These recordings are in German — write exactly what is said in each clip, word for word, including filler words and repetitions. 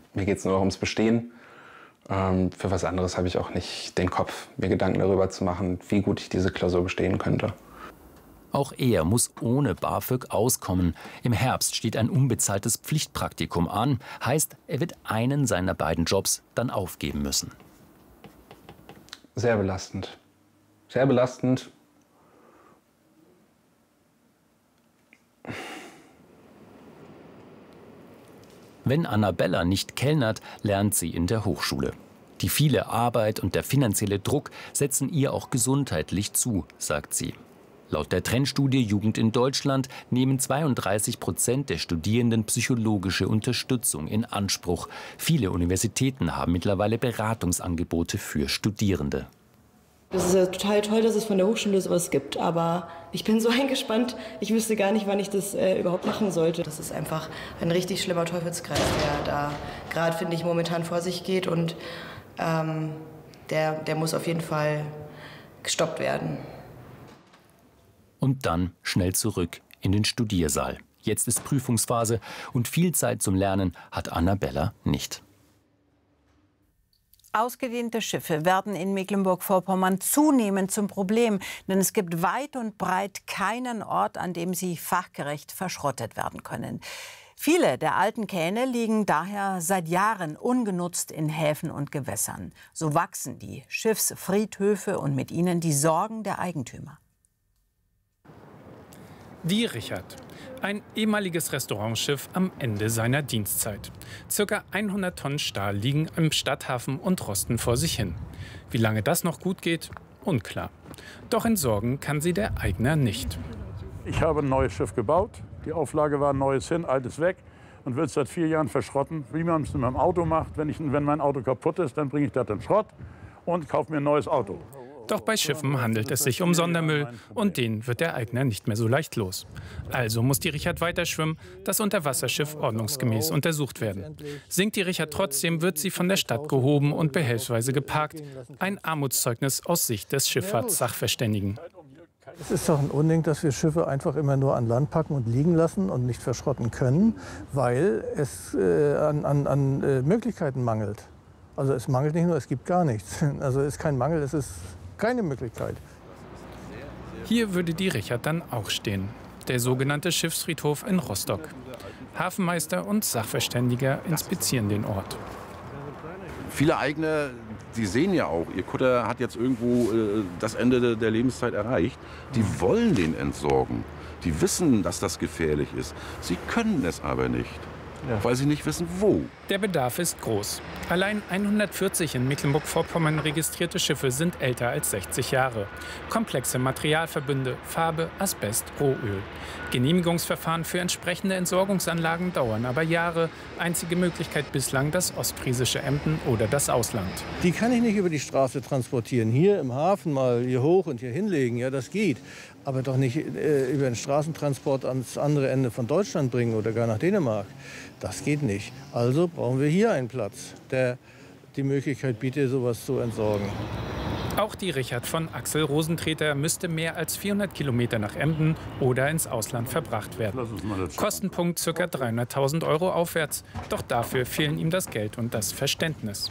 Mir geht es nur ums Bestehen. Ähm, für was anderes habe ich auch nicht den Kopf, mir Gedanken darüber zu machen, wie gut ich diese Klausur bestehen könnte. Auch er muss ohne BAföG auskommen. Im Herbst steht ein unbezahltes Pflichtpraktikum an. Heißt, er wird einen seiner beiden Jobs dann aufgeben müssen. Sehr belastend. Sehr belastend. Wenn Annabella nicht kellnert, lernt sie in der Hochschule. Die viele Arbeit und der finanzielle Druck setzen ihr auch gesundheitlich zu, sagt sie. Laut der Trendstudie Jugend in Deutschland nehmen zweiunddreißig Prozent der Studierenden psychologische Unterstützung in Anspruch. Viele Universitäten haben mittlerweile Beratungsangebote für Studierende. Das ist ja total toll, dass es von der Hochschule sowas gibt, aber ich bin so eingespannt, ich wüsste gar nicht, wann ich das äh, überhaupt machen sollte. Das ist einfach ein richtig schlimmer Teufelskreis, der da gerade, finde ich, momentan vor sich geht und ähm, der, der muss auf jeden Fall gestoppt werden. Und dann schnell zurück in den Studiersaal. Jetzt ist Prüfungsphase und viel Zeit zum Lernen hat Annabella nicht. Ausgedehnte Schiffe werden in Mecklenburg-Vorpommern zunehmend zum Problem, denn es gibt weit und breit keinen Ort, an dem sie fachgerecht verschrottet werden können. Viele der alten Kähne liegen daher seit Jahren ungenutzt in Häfen und Gewässern. So wachsen die Schiffsfriedhöfe und mit ihnen die Sorgen der Eigentümer. Die Richard. Ein ehemaliges Restaurantschiff am Ende seiner Dienstzeit. Circa hundert Tonnen Stahl liegen im Stadthafen und rosten vor sich hin. Wie lange das noch gut geht, unklar. Doch entsorgen kann sie der Eigner nicht. Ich habe ein neues Schiff gebaut. Die Auflage war neues hin, altes weg und wird seit vier Jahren verschrotten. Wie man es mit meinem Auto macht. Wenn, ich, wenn mein Auto kaputt ist, dann bringe ich das in Schrott und kaufe mir ein neues Auto. Doch bei Schiffen handelt es sich um Sondermüll und den wird der Eigner nicht mehr so leicht los. Also muss die Richard weiter schwimmen, das Unterwasserschiff ordnungsgemäß untersucht werden. Sinkt die Richard trotzdem, wird sie von der Stadt gehoben und behelfsweise geparkt. Ein Armutszeugnis aus Sicht des Schifffahrtssachverständigen. Es ist doch ein Unding, dass wir Schiffe einfach immer nur an Land packen und liegen lassen und nicht verschrotten können, weil es äh, an, an, an äh, Möglichkeiten mangelt. Also es mangelt nicht nur, es gibt gar nichts. Also es ist kein Mangel, es ist keine Möglichkeit. Hier würde die Richard dann auch stehen. Der sogenannte Schiffsfriedhof in Rostock. Hafenmeister und Sachverständiger inspizieren den Ort. Viele Eigner, die sehen ja auch, ihr Kutter hat jetzt irgendwo äh, das Ende der Lebenszeit erreicht. Die wollen den entsorgen. Die wissen, dass das gefährlich ist. Sie können es aber nicht. Ja. Weil sie nicht wissen, wo. Der Bedarf ist groß. Allein hundertvierzig in Mecklenburg-Vorpommern registrierte Schiffe sind älter als sechzig Jahre. Komplexe Materialverbünde, Farbe, Asbest, Rohöl. Genehmigungsverfahren für entsprechende Entsorgungsanlagen dauern aber Jahre. Einzige Möglichkeit bislang das ostfriesische Emden oder das Ausland. Die kann ich nicht über die Straße transportieren. Hier im Hafen mal hier hoch und hier hinlegen, ja, das geht. Aber doch nicht äh, über den Straßentransport ans andere Ende von Deutschland bringen oder gar nach Dänemark. Das geht nicht. Also brauchen wir hier einen Platz, der die Möglichkeit bietet, sowas zu entsorgen. Auch die Richard von Axel Rosentreter müsste mehr als vierhundert Kilometer nach Emden oder ins Ausland verbracht werden. Kostenpunkt ca. dreihunderttausend Euro aufwärts. Doch dafür fehlen ihm das Geld und das Verständnis.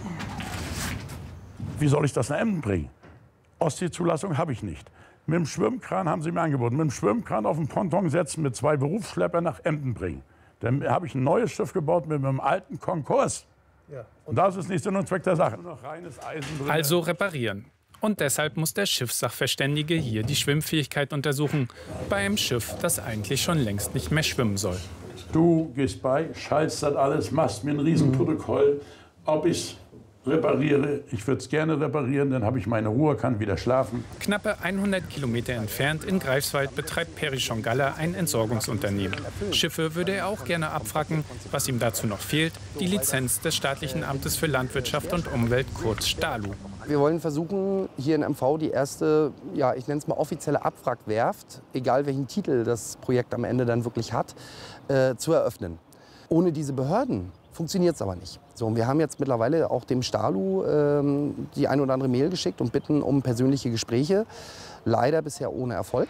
Wie soll ich das nach Emden bringen? Ostseezulassung habe ich nicht. Mit dem Schwimmkran haben sie mir angeboten. Mit dem Schwimmkran auf den Ponton setzen, mit zwei Berufsschleppern nach Emden bringen. Dann habe ich ein neues Schiff gebaut mit einem alten Konkurs. Ja. Und das ist nicht Sinn und Zweck der Sache. Also reparieren. Und deshalb muss der Schiffssachverständige hier die Schwimmfähigkeit untersuchen. Bei einem Schiff, das eigentlich schon längst nicht mehr schwimmen soll. Du gehst bei, schaltest das alles, machst mir ein Riesenprotokoll, ob ich repariere. Ich würde es gerne reparieren, dann habe ich meine Ruhe, kann wieder schlafen. Knappe hundert Kilometer entfernt in Greifswald betreibt Perichon Galler ein Entsorgungsunternehmen. Schiffe würde er auch gerne abwracken. Was ihm dazu noch fehlt, die Lizenz des Staatlichen Amtes für Landwirtschaft und Umwelt, kurz STALU. Wir wollen versuchen, hier in M V die erste, ja, ich nenne es mal offizielle Abwrackwerft, egal welchen Titel das Projekt am Ende dann wirklich hat, äh, zu eröffnen. Ohne diese Behörden funktioniert es aber nicht. So, und wir haben jetzt mittlerweile auch dem STALU ähm, die ein oder andere Mail geschickt und bitten um persönliche Gespräche. Leider bisher ohne Erfolg.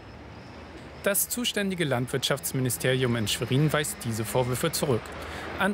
Das zuständige Landwirtschaftsministerium in Schwerin weist diese Vorwürfe zurück. An